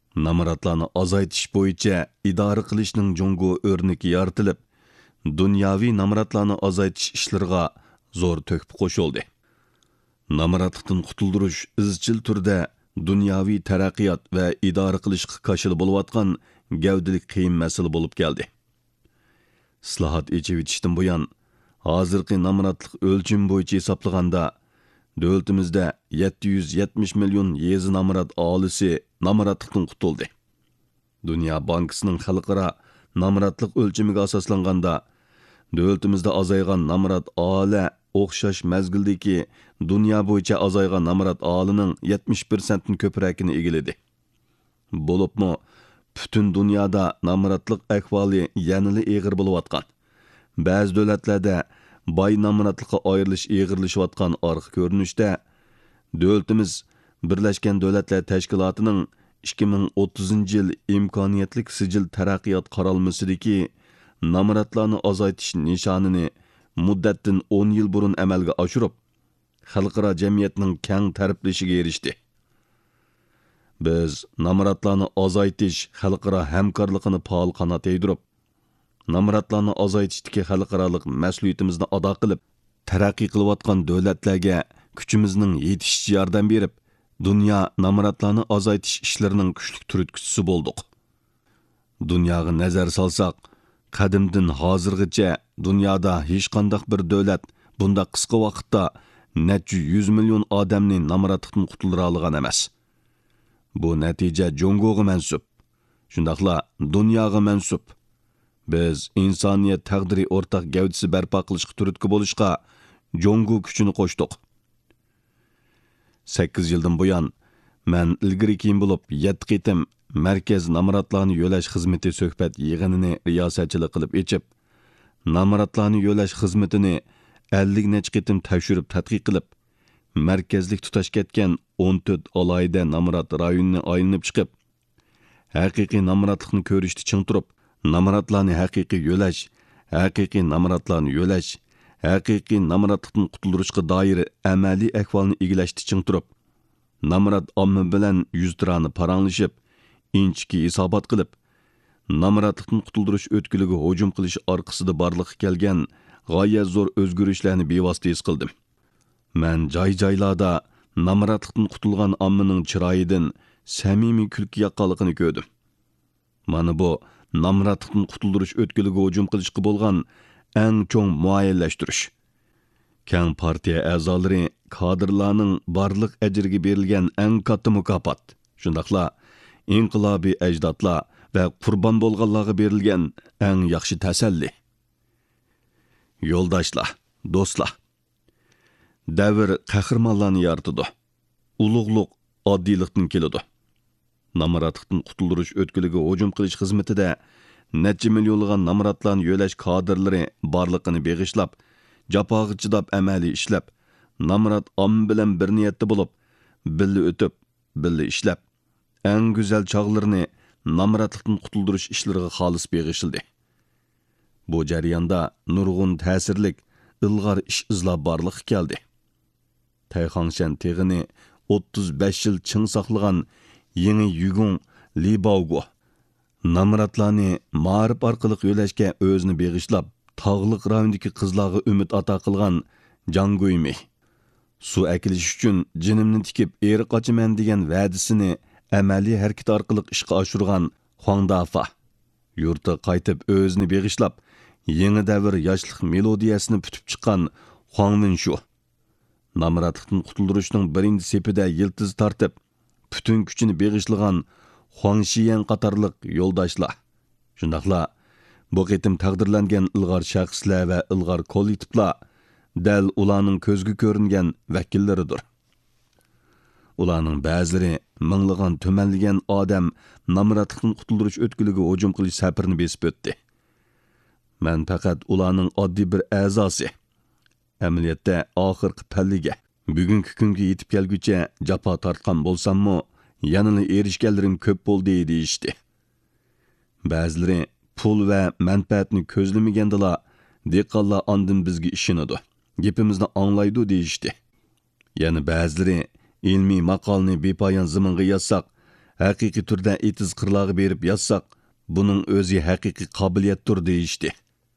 Namaratlarni azaytish bo'yicha idora qilishning Jungo o'rniki yaratilib, dunyoviy namaratlarni azaytish ishlariga zo'r to'kib qo'shildi. Namaratlikdan qutuldirish izchil turda dunyoviy taraqqiyot va idora qilishga qoshil bo'layotgan gavdalik qiyin masala bo'lib keldi. Islohot echivitishdan buyon hozirgi namaratlik o'lchim bo'yicha hisoblaganda davlatimizda 770 million yezi namarat aholisi namaratlikdan qutuldi. Dünya Bankasının xalqaro namaratlik o'lchimiga asoslanganda davlatimizda azaygan namarat aholi o'xshash mazgildagi dunyo bo'yicha azaygan namarat aholining 70%ni ko'pragini egiledi. Bo'libmi butun dunyoda namaratlik ahvoli yanada og'ir bo'layotgan. Ba'zi davlatlarda boy namaratlikqa ayrilish og'irlashayotgan orqa ko'rinishda davlatimiz Birleşken Devletler Teşkilatı'nın 2030 yıl imkoniyetlik sicil taraqqiyot qaralmasidagi namaratlarni azaytish nishonini muddatdan 10 yil burun amalga oshirib, xalqaro jamiyatning keng tariflashiga erishdi. Biz namaratlarni azaytish xalqaro hamkorligini faol qanot yaydirib, namaratlarni azaytishdagi xalqaroliq mas'uliyatimizni ado qilib, taraqqiy qilayotgan davlatlarga kuchimizning yetishicha yordam berib, dünya namaratlarni azaytish ishlarining kuchli turtkichisi bo'ldik. Dunyoga nazar solsak, qadimdan hozirgacha dunyoda hech qanday bir davlat bunda qisqa vaqtda necha 100 million odamni namaratlikdan qutuldira olgan emas. Bu natija Jungoga mansub. Shundaqla dunyoga mansub. Biz insoniyat taqdiri o'rtaq gavdisi barpo qilishga turtki bo'lishga Jungo kuchini qo'shdik. 8 yıldan buyon men ilgari keyin bo'lib 7 qitim markaz namaratlarni yo'lash xizmati suhbat yig'inini riyosatchilik qilib echib, namaratlarni yo'lash xizmatini 50 necha qitim tekshirib tadqiq qilib, markazlik tutash ketgan 14 alayda namarat rayonini aylanib chiqib, haqiqiy namaratlikni ko'rishni ching turib, namaratlarni haqiqiy yo'lash, haqiqiy namaratlarni yo'lash, haqiqiy namaratlikdan qutulishga doir amaliy ahvolni egilashni ching turib, namarat omma bilan yuztirani paranglashib, inchki hisobot qilib, namaratlikdan qutuldirish o'tkiliga hujum qilish orqasida borliqqa kelgan g'oyat zo'r o'zgarishlarni bevosita his qildim. Men joy-joylarda namaratlikdan qutulgan ommaning chiroyidan samimiy kulki yaqqanligini ko'rdim. Mana bu namaratlikdan qutuldirish o'tkiliga hujum qilishga bo'lgan eng cho'ng muayyanlashtirish. Keng partiya a'zolari kadrlarning barliq ajriga berilgan eng katta mukofot. Shundaqla inqilobiy ajdodlar va qurbon bo'lganlarga berilgan eng yaxshi tasalli. Yo'ldoshlar, do'stlar. Davr qahramonlarni yaratadi. Ulug'liq oddiylikdan keladi. Namaratlikdan qutuldirish o'tkiliga hujum qilish xizmatida necha millionlagan namaratlarni yo'lash kadrlari barliqini beg'ishlab, jafoga chidab amaliy ishlab, namarat omma bilan bir niyatda bo'lib, birga o'tib, birga ishlab, eng go'zal chog'larini namaratlikdan qutuldirish ishlariga xolis beg'ishildi. Bu jarayonda nurg'un ta'sirlik, ilg'or ish izlab barliqqa keldi. Tayxangshan teg'ini 35 yil ching saqlagan yangi yugun Libaugo namaratlarni ma'rif orqali yo'lashga o'zini beg'ishlab, tog'liq rayondagi qizlarga umid ato qilgan Janguymi. Su akilish uchun jinimni tikib eri qochaman degan va'dasini amaliy harakat orqali ishga oshirgan Huangdafa. Yurtga qaytib o'zini beg'ishlab, yangi davr yoshlik melodiyasini putib chiqqan Huangminshu. Namaratlikdan qutuldirishning birinchi sepida yiltiz tortib, butun kuchini beg'ishlagan Huang Xiyan qatorliq yo'ldoshlar. Shundaqla bu qitim taqdirlangan ilg'or shaxslar va ilg'or kollektivlar dal ularning ko'zga ko'ringan vakillaridir. Ularning ba'zilari minglagan tumanlagan odam namaratlikdan qutuldirish o'tkiliga hujum qilish safarini besib o'tdi. Men faqat ularning oddiy bir a'zosi. Amaliyotda oxirgi palliga, bugungi kunga yetib kelguncha jafo tortgan bo'lsam-mu, yanada erishganlarim ko'p bo'ldi deyishdi. Ba'zilari pul va manfaatni ko'zlamagandilar, dehqonlar ondan bizga ishonadi, gapimizni anglaydi deyishdi. Yana ba'zilari ilmiy maqolni bepoyon zamonga yozsak, haqiqiy turda etiz qirlog'i berib yozsaq, buning o'zi haqiqiy qobiliyatdir deyishdi.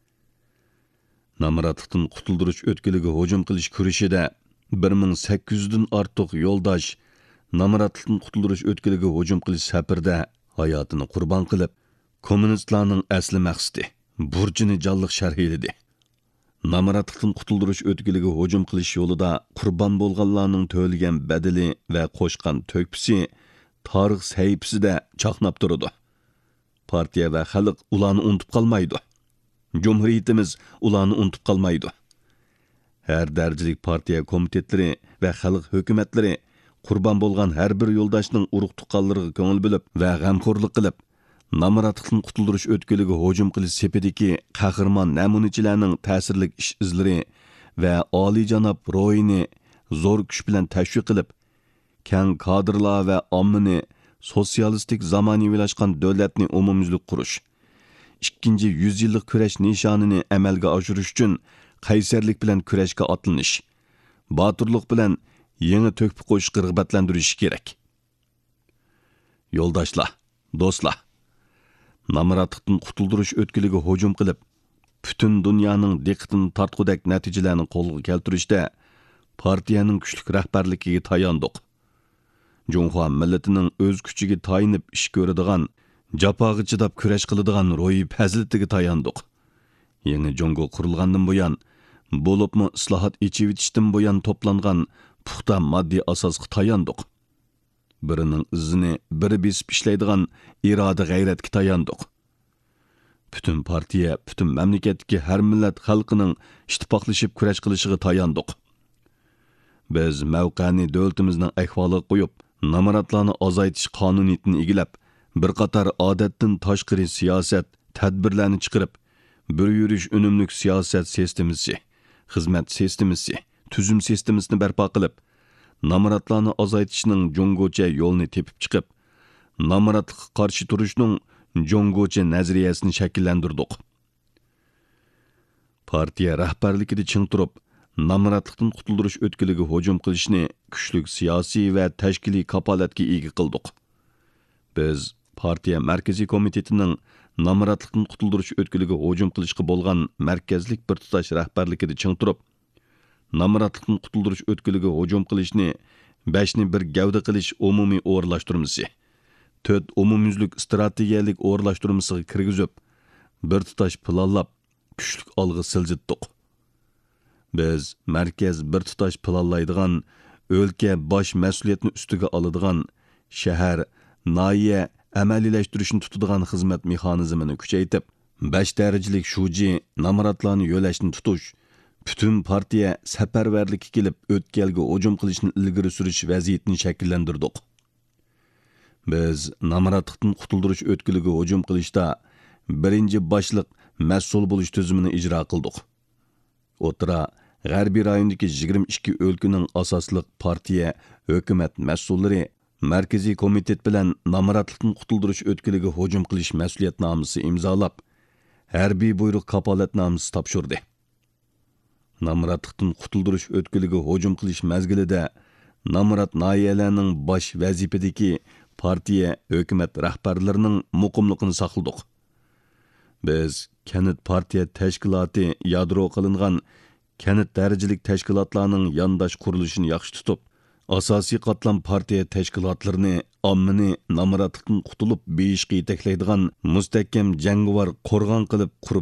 Namratlıqdan qutuldirish o'tkiliga hujum qilish kurashida 1800 dan ortiq yo'ldosh namratlıqdan qutuldirish o'tkiliga hujum qilish safarda hayotini qurbon qilib, kommunistlarning asli maqsadi burchini jonliq sharhladi. Namratlıqdan qutuldirish o'tkiliga hujum qilish yo'lida qurbon bo'lganlarning to'lagan badali va qo'shgan to'kpisi tarix sahifasida chaqnab turadi. Partiya va xalq ularni unutib qolmaydi. Cumhuriyetimiz ularni unutib qolmaydi. Her darajalik partiya komitetlari va xalq hukumatlari qurbon bo'lgan har bir yo'ldoshning urug' tuqqanlariga ko'ngil bo'lib va g'amxo'rlik qilib, namratlıqdan qutuldirish o'tkiliga hujum qilish sepidagi qahramon namunachilarning ta'sirli ish izlari va oliyjanob ro'yini zo'r kuch bilan tashviq qilib, keng kadrlar va ommani sotsialistik zamonaviylashgan davlatni umumyuzlik qurish, ikkinchi 100 yillik kurash nishonini amalga oshirish uchun qaysarlik bilan kurashga otlanish, boturlik bilan yangi to'kpi qo'shishga rag'batlantirish kerak. Yo'ldoshlar, do'stlar, namratlıqdan qutuldirish o'tkiliga hujum qilib, butun dunyoning diqqatini tortqudak natijalarni qo'lga keltirishda partiyaning kuchli rahbarligiga tayandiq. Junxo millatining o'z kuchiga tayinib ish ko'radigan, jafoga chidab kurash qiladigan ro'yi fazilatiga tayandiq. Yangi Jungo qurilgandan buyon, bo'libmi islohot echivitishdan buyon to'plangan puxta moddiy asosga tayandiq. Birining izini biri besib ishlaydigan iroda g'ayratga tayandiq. Bütün partiya, bütün mamlakatdagi har millat xalqining ittifoqlashib kurash qilishiga tayandiq. Biz mavqani davlatimizning ahvoliga qo'yib, namaratlarni azaytish qonuniyatini egilab, bir qator odatdan tashqari siyosat, tadbirlarni chiqarib, bir yurish unumlik siyosat sistemasi, xizmat sistemasi, tuzum sistemasini barpo qilib, namaratlarni azaytishning jungocha yo'lini tepib chiqib, namaratlikqa qarshi turishning jungocha nazariyasini shakllantirdik. Partiya rahbarligida ching turib, namratlıqdan qutuldirish o'tkiliga hujum qilishni kuchli siyosiy va tashkiliy kapolatga ega qildik. Biz partiya markaziy komitetining namratlıqdan qutuldirish o'tkiliga hujum qilishga bo'lgan markazlik bir tutash rahbarligida ching turib, namratlıqdan qutuldirish o'tkiliga hujum qilishni 5ni bir gavda qilish umumiy o'rlashtirmasi, 4 umumyuzlik strategiyalik o'rlashtirmasiga kirgizib, bir tutash planlab, kuchli olg'a siljitdik. Biz markaz bir tutash planlaydigan, o'lka bosh mas'uliyatni ustiga oladigan, shahar, noya amaliylashtiriishni tutadigan xizmat mexanizmini kuchaytib, 5 darajalik shuji namaratlarni yo'lashni tutish, bütün partiya safarbarlikka kelib o'tkalga hujum qilishni ilgari surish vaziyatini shakllantirdik. Biz namaratlıqdan qutuldirish o'tkiliga hujum qilishda birinchi boshliq mas'ul bo'lish tuzumini ijro qildik. O'tira G'arbiy rayondagi 22 o'lkaning asosliq partiya, hukumat mas'ullari markaziy komitet bilan namaratlıqdan qutuldirish o'tkiliga hujum qilish mas'uliyatnomasi imzolab, harbiy buyruq kapolatnomasi topshirdi. Namratlıqdan qutuldirish o'tkiliga hujum qilish mazgilida Namrat noyalarning bosh vazifadagi partiya, hukumat rahbarlarining muqimligini saqladik. Biz kanit partiya tashkiloti yadro qilingan kanit darajalik tashkilotlarning yondosh qurilishini yaxshi tutib, asosiy qatlam partiya tashkilotlarini ommani namaratlıqdan qutulib beyishga yetaklaydigan mustahkam jangovar qo'rg'on qilib qurib